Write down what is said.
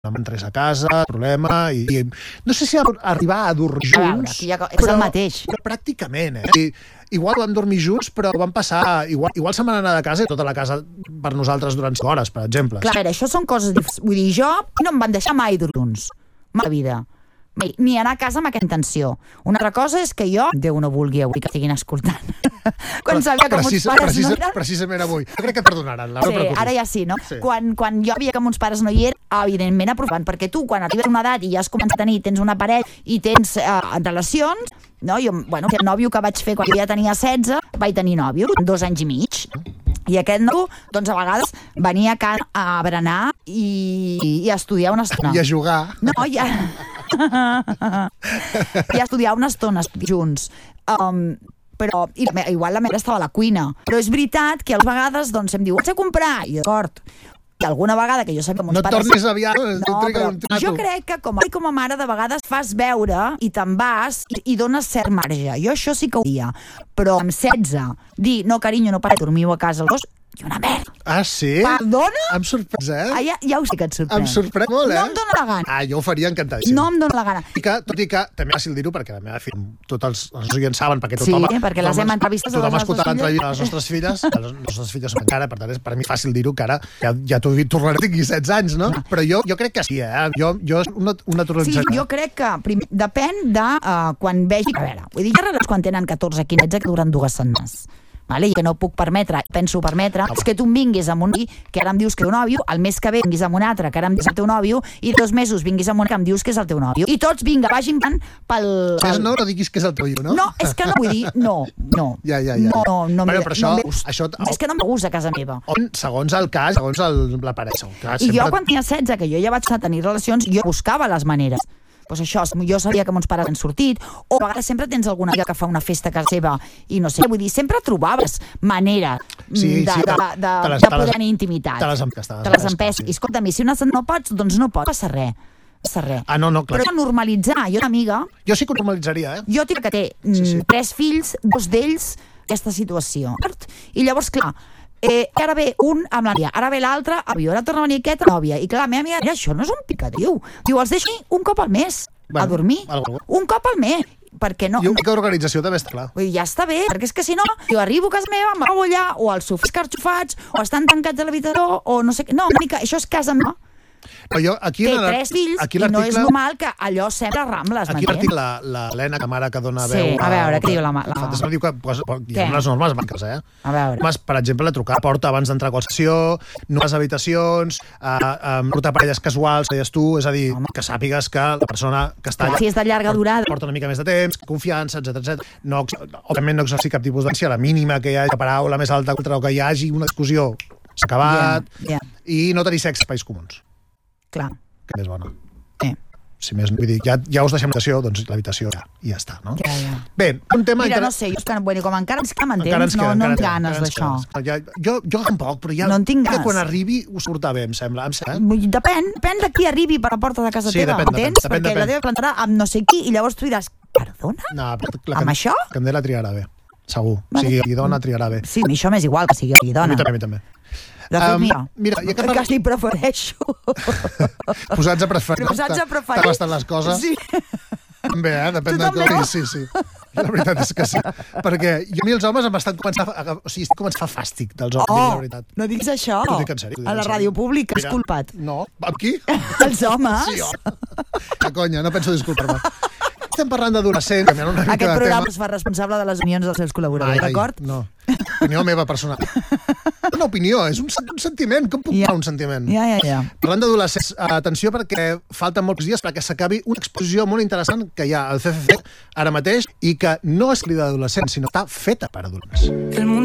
entrés a casa, problema, i no sé si arribar a dormir junts... A veure, és el mateix. Però pràcticament, igual vam dormir junts, però vam passar... Igual se'n van anar de casa i tota la casa per nosaltres durant 5 hores, per exemple. Clar, això són coses diferents. Vull dir, jo no em van deixar mai dormir junts. Mai a la vida. Ni anar a casa amb aquesta intenció. Una altra cosa és que jo, Déu no vulgui avui que estiguin escoltant. Quan sabia que mons pares no eren... Precisament avui. Jo crec que et perdonaran. Sí, ara ja sí, no? Sí. Quan jo veia que mons pares no hi eren, evidentment aprovant, perquè tu, quan arribes a una edat i ja has començat a tenir, tens una parella i tens relacions, no? Jo, el nòvio que vaig fer quan ja tenia 16, vaig tenir nòvio, 2 anys i mig. I aquest nòvio, doncs a vegades venia a berenar i a estudiar una estona. I a jugar. No, ja... I a estudiar una estona junts. Però igual la meva estava a la cuina. Però és veritat que a vegades doncs, em diu, vaig a comprar. I d'acord. I alguna vegada que jo sabia que mons pares... No tornis aviat, jo crec que com a mare de vegades fas veure i te'n vas i dones cert marge. Jo això sí que ho dia. Però amb 16, dir, no, carinyo, no pareu, dormiu a casa els dos, i una merda. Ah, sí? Perdona? Em sorprès, Ja ho sé que et sorprèn. Em sorprèn molt, No em dóna la gana. Jo ho faria encantadíssim. No em dóna la gana. Tot i que també és fàcil dir-ho, perquè la meva filla, tots els oients saben, perquè tothom... Sí, perquè les hem entrevistat a les nostres filles. a les nostres filles. Les nostres filles són encara, per tant, és per mi fàcil dir-ho, que ara ja t'ho tornaré a tenir 16 anys, no? Però jo crec que sí, Jo una torrençada. Sí, jo crec que depèn de quan vegi... A veure, vull dir, hi ha relacions quan tenen 14, 15, que duren 2 setmanes. Vale? I que no puc permetre, penso permetre, és que tu em vinguis amb un que ara em dius que és el teu nòvio, el mes que ve vinguis amb un altre que ara em dius el teu nòvio, i 2 mesos vinguis amb un que em dius que és el teu nòvio. I tots, vinga, vagin pel... No diguis que és el teu, no? No, és que no vull dir, no. Ja. No, però això... És que no em gust a casa meva. Segons el cas, segons la parella. I jo quan tenia 16, que jo ja vaig tenir relacions, jo buscava les maneres. Doncs això, jo sabia que mons pares han sortit, o a vegades sempre tens alguna amiga que fa una festa a casa seva, i no sé, vull dir, sempre trobaves manera de poder tenir intimitat. Te les empes. I escolta'm, si una no pots, doncs no pots, passa res. No, clar. Però normalitzar, jo una amiga... Jo sí que ho normalitzaria, Jo tinc que té 3 fills, 2 d'ells, aquesta situació. I llavors, clar, ara ve un amb la nòvia, ara ve l'altre, ara torna a venir aquesta nòvia. I clar, la meva amiga, mira, això no és un picadiu. Diu, els deixi un cop al mes a dormir. Un cop al mes. Perquè no... I una mica d'organització també està clar. Vull dir, ja està bé, perquè és que si no, jo arribo a casa meva, m'acabo allà, o als sofàs escarxofats, o estan tancats a l'habitació, o no sé què. No, una mica, això és casa meva. Té 3 fills i no és normal que allò sempre rambles. Aquí l'article, l'Helena, que mare que dona veu... Sí, a veure, què diu la... Diu que hi ha unes normes bàsiques, A veure. Per exemple, trucar a porta abans d'entrar a qualsevol sessió, no a les habitacions, portar parelles casuals, deies tu, és a dir, que sàpigues que la persona que està allà... Si és de llarga durada. Porta una mica més de temps, confiança, etc. Òbviament no exercir cap tipus d'acció, la mínima que hi hagi la paraula més alta, o que hi hagi una discussió, s'ha acabat, i no tenir sexe a espais comuns. Clar. Que és bona. Si més, vull dir, ja us deixem l'habitació, doncs l'habitació ja està, no? Ja. Bé, un tema... Mira, no sé, jo és que, com encara ens queda, m'entens? No en ganes d'això. Jo tampoc, però ja... No en tinc ganes. Quan arribi ho sortirà bé, em sembla. Depèn de qui arribi per la porta de casa teva, entens? Perquè la teva plantarà amb no sé qui i llavors tu diràs, perdona? Amb això? Candela triarà bé, segur. O sigui, dona triarà bé. Sí, a mi això m'és igual que sigui dona. A mi també. De fet, mira, que li prefereixo. Posats a preferir. T'han estat les coses. Sí. També, depèn de com. Sí. La veritat és que sí. Perquè a mi els homes em estan començant a fa fàstic dels homes, la veritat. No diguis això. Ho dic en sèrio. A la ràdio pública, has culpat. No, amb qui? Els homes. Sí, que conya, no penso disculpar-me. Estem parlant d'adolescents. Aquest programa es fa responsable de les opinions dels seus col·laboradors, d'acord? No, opinió meva personal. Una opinió, és un sentiment. Com puc parar un sentiment? Ja. Parlant d'adolescents, atenció perquè falten molts dies perquè s'acabi una exposició molt interessant que hi ha al CCC ara mateix i que no és crida d'adolescents, sinó que està feta per adolescents.